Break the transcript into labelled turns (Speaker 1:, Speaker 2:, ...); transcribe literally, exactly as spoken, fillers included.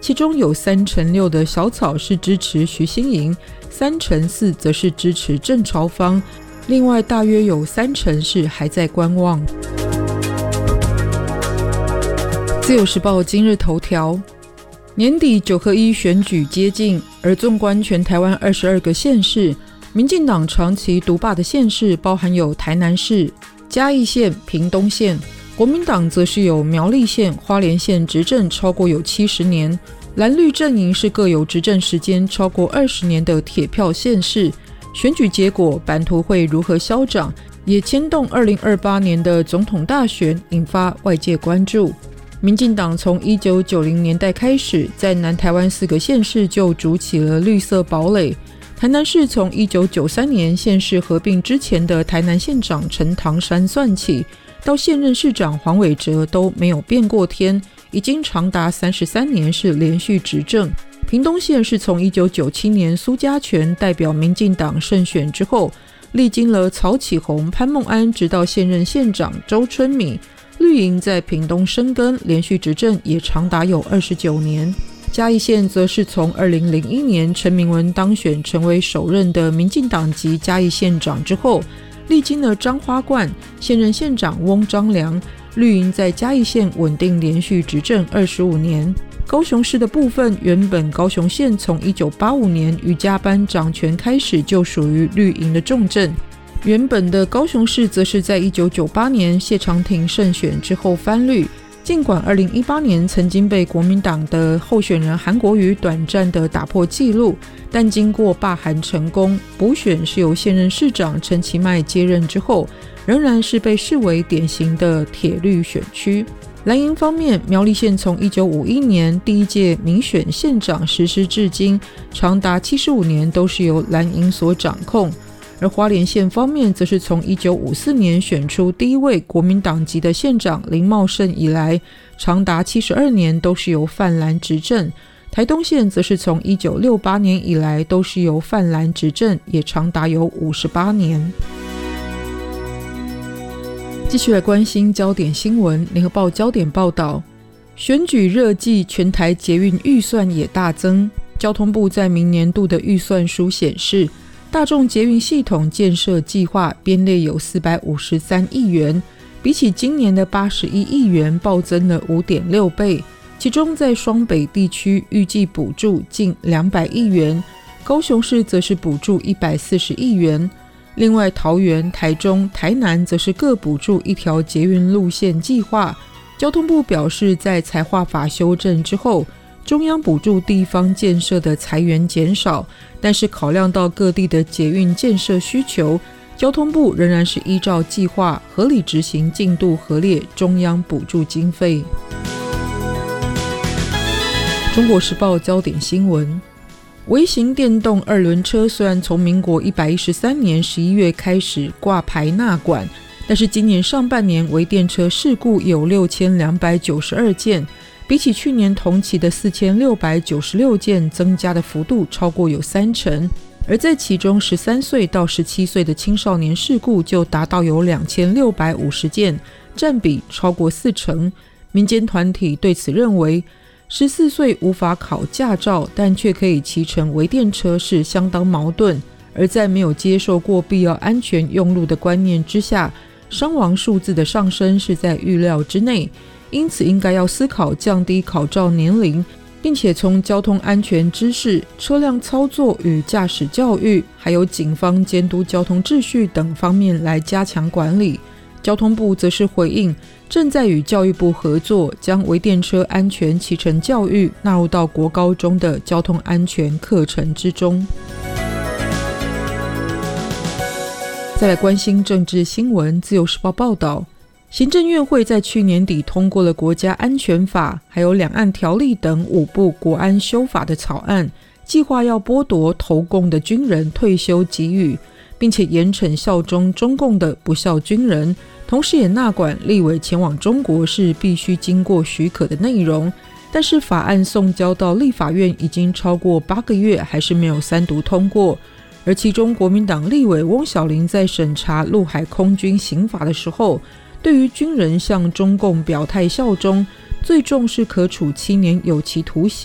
Speaker 1: 其中有三成六的小草是支持徐新营，三成四则是支持郑朝方，另外大约有三成是还在观望。自由时报今日头条，年底九合一选举接近，而纵观全台湾二十二个县市，民进党长期独霸的县市包含有台南市、嘉义县、屏东县，国民党则是有苗栗县、花莲县执政超过有七十年，蓝绿阵营是各有执政时间超过二十年的铁票县市。选举结果版图会如何消长，也牵动二零二八年的总统大选，引发外界关注。民进党从一九九零年代开始，在南台湾四个县市就筑起了绿色堡垒。台南市从一九九三年县市合并之前的台南县长陈唐山算起，到现任市长黄伟哲都没有变过天，已经长达三十三年是连续执政。屏东县是从一九九七年苏家全代表民进党胜选之后，历经了曹启宏、潘孟安，直到现任县长周春米，绿营在屏东生根，连续执政也长达有二十九年。嘉义县则是从二零零一年陈明文当选成为首任的民进党籍嘉义县长之后，历经了张花冠、现任县长翁章良，绿营在嘉义县稳定连续执政二十五年。高雄市的部分，原本高雄县从一九八五年余家班掌权开始就属于绿营的重镇，原本的高雄市则是在一九九八年谢长廷胜选之后翻绿。尽管二零一八年曾经被国民党的候选人韩国瑜短暂的打破纪录，但经过罢韩成功，补选是由现任市长陈其迈接任之后，仍然是被视为典型的铁绿选区。蓝营方面，苗栗县从一九五一年第一届民选县长实施至今，长达七十五年都是由蓝营所掌控。而花莲县方面，则是从一九五四年选出第一位国民党籍的县长林茂胜以来，长达七十二年都是由泛蓝执政。台东县则是从一九六八年以来都是由泛蓝执政，也长达有五十八年。继续来关心焦点新闻，联合报焦点报道，选举热季，全台捷运预算也大增。交通部在明年度的预算书显示，大众捷运系统建设计划编列有四百五十三亿元，比起今年的八十一亿元暴增了 五点六倍。其中在双北地区预计补助近两百亿元，高雄市则是补助一百四十亿元。另外桃园、台中、台南则是各补助一条捷运路线计划。交通部表示，在财划法修正之后，中央补助地方建设的财源减少，但是考量到各地的捷运建设需求，交通部仍然是依照计划合理执行进度核列中央补助经费。中国时报焦点新闻，微型电动二轮车虽然从民国一百一十三年十一月开始挂牌纳管，但是今年上半年微电车事故有六千两百九十二件，比起去年同期的四千六百九十六件增加的幅度超过有三成，而在其中十三岁到十七岁的青少年事故就达到有两千六百五十件，占比超过四成。民间团体对此认为，十四岁无法考驾照但却可以骑乘微电车是相当矛盾，而在没有接受过必要安全用路的观念之下，伤亡数字的上升是在预料之内，因此应该要思考降低考照年龄，并且从交通安全知识、车辆操作与驾驶教育，还有警方监督交通秩序等方面来加强管理。交通部则是回应，正在与教育部合作，将微电车安全骑乘教育纳入到国高中的交通安全课程之中。再来关心政治新闻，自由时报报道，行政院会在去年底通过了国家安全法还有两岸条例等五部国安修法的草案，计划要剥夺投共的军人退休给予，并且严惩效忠中共的不孝军人，同时也纳管立委前往中国是必须经过许可的内容。但是法案送交到立法院已经超过八个月，还是没有三读通过。而其中国民党立委翁小玲在审查陆海空军刑法的时候，对于军人向中共表态效忠，最重是可处七年有期徒刑。